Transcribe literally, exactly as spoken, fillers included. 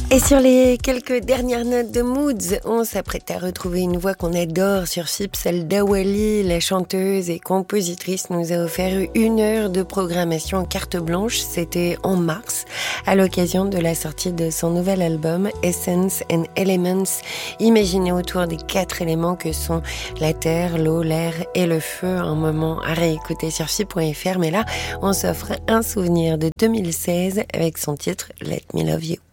Et sur les quelques dernières notes de Moods, on s'apprête à retrouver une voix qu'on adore sur F I P, celle d'Awali. La chanteuse et compositrice nous a offert une heure de programmation en carte blanche. C'était en mars, à l'occasion de la sortie de son nouvel album Essence and Elements, imaginé autour des quatre éléments que sont la terre, l'eau, l'air et le feu. Un moment à réécouter sur F I P point F R, mais là, on s'offre un souvenir de deux mille seize avec son titre Let Me Love You.